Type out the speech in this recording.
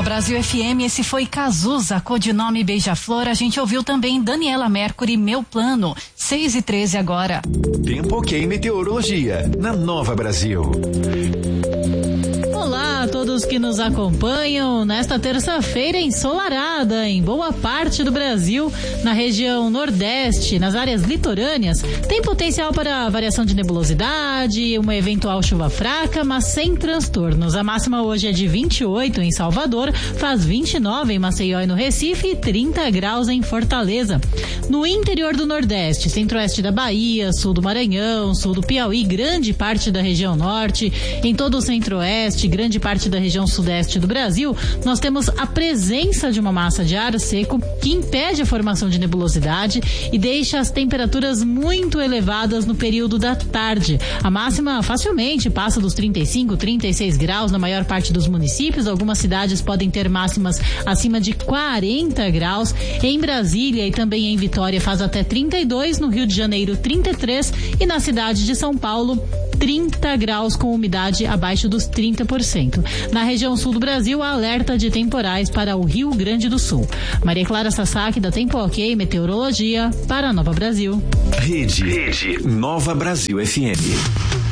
Brasil FM, esse foi Cazuza, codinome Beija-Flor. A gente ouviu também Daniela Mercury, Meu Plano. 6h13 agora. Tempo ok meteorologia, na Nova Brasil. Olá a todos que nos acompanham nesta terça-feira ensolarada em boa parte do Brasil, na região nordeste, nas áreas litorâneas. Tem potencial para variação de nebulosidade, uma eventual chuva fraca, mas sem transtornos. A máxima hoje é de 28 em Salvador, faz 29 em Maceió e no Recife e 30 graus em Fortaleza. No interior do Nordeste, centro-oeste da Bahia, sul do Maranhão, sul do Piauí, grande parte da região norte, em todo o centro-oeste, grande parte da região sudeste do Brasil, nós temos a presença de uma massa de ar seco que impede a formação de nebulosidade e deixa as temperaturas muito elevadas no período da tarde. A máxima facilmente passa dos 35, 36 graus na maior parte dos municípios. Algumas cidades podem ter máximas acima de 40 graus. Em Brasília e também em Vitória faz até 32, no Rio de Janeiro 33 e na cidade de São Paulo 30 graus com umidade abaixo dos 30%. Na região sul do Brasil, há alerta de temporais para o Rio Grande do Sul. Maria Clara Sasaki, da Tempo Ok Meteorologia, para a Nova Brasil. Rede Nova Brasil FM.